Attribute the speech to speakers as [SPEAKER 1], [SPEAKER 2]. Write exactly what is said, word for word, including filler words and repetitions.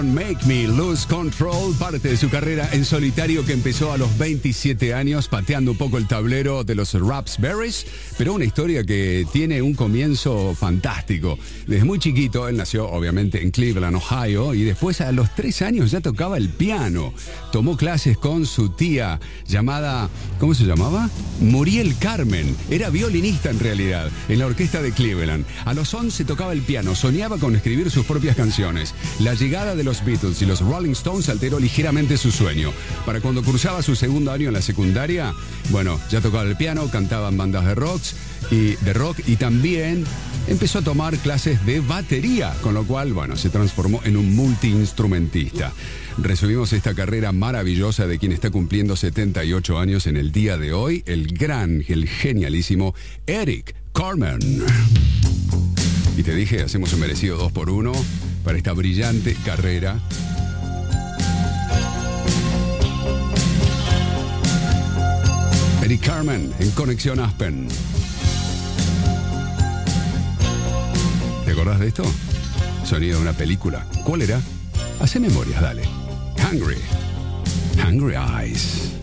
[SPEAKER 1] Make Me Lose Control, parte de su carrera en solitario que empezó a los veintisiete años, pateando un poco el tablero de los Raspberries, pero una historia que tiene un comienzo fantástico. Desde muy chiquito, él nació obviamente en Cleveland, Ohio, y después a los tres años ya tocaba el piano. Tomó clases con su tía llamada, ¿cómo se llamaba? Muriel Carmen. Era violinista en realidad, en la orquesta de Cleveland. A los once tocaba el piano, soñaba con escribir sus propias canciones. La llegada de los Los Beatles y los Rolling Stones alteró ligeramente su sueño. Para cuando cursaba su segundo año en la secundaria, bueno, ya tocaba el piano, cantaba en bandas de rock y de rock y también empezó a tomar clases de batería, con lo cual, bueno, se transformó en un multiinstrumentista. Resumimos esta carrera maravillosa de quien está cumpliendo setenta y ocho años en el día de hoy, el gran, el genialísimo Eric Carmen. Y te dije, hacemos un merecido dos por uno para esta brillante carrera. Eric Carmen en Conexión Aspen. ¿Te acordás de esto? Sonido de una película. ¿Cuál era? Hace memorias, dale. Hungry. Hungry Eyes.